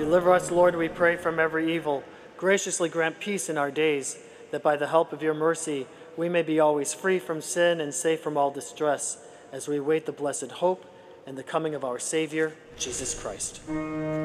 Deliver us, Lord, we pray, from every evil. Graciously grant peace in our days, that by the help of your mercy we may be always free from sin and safe from all distress, as we await the blessed hope and the coming of our Savior, Jesus Christ.